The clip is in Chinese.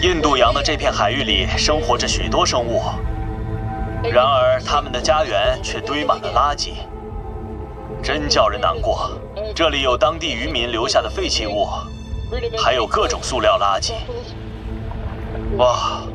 印度洋的这片海域里生活着许多生物，然而它们的家园却堆满了垃圾，真叫人难过。这里有当地渔民留下的废弃物，还有各种塑料垃圾。哇！